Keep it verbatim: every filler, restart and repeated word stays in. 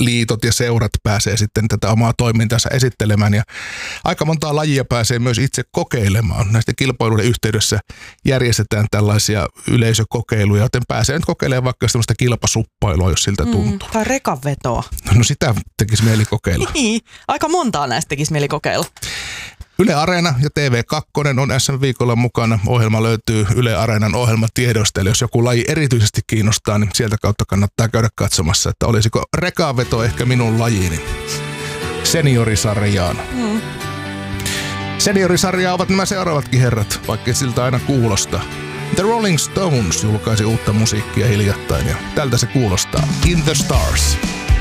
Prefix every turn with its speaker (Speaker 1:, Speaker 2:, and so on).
Speaker 1: liitot ja seurat pääsee sitten tätä omaa toimintansa esittelemään ja aika montaa lajia pääsee myös itse kokeilemaan. Näistä kilpailuiden yhteydessä järjestetään tällaisia yleisökokeiluja, joten pääsee nyt kokeilemaan vaikka sellaista kilpasuppailua, jos siltä tuntuu.
Speaker 2: Mm, tai rekanvetoa.
Speaker 1: No sitä tekisi mieli kokeilla.
Speaker 2: Niin, aika montaa näistä tekisi mieli kokeilla.
Speaker 1: Yle Areena ja T V kaksi on S M-viikolla mukana. Ohjelma löytyy Yle Areenan ohjelmatiedosta, eli jos joku laji erityisesti kiinnostaa, niin sieltä kautta kannattaa käydä katsomassa, että olisiko rekanveto ehkä minun lajiini seniorisarjaan. Mm. Seniorisarjaa ovat nämä seuraavatkin herrat, vaikka siltä aina kuulostaa. The Rolling Stones julkaisi uutta musiikkia hiljattain ja tältä se kuulostaa. In the Stars.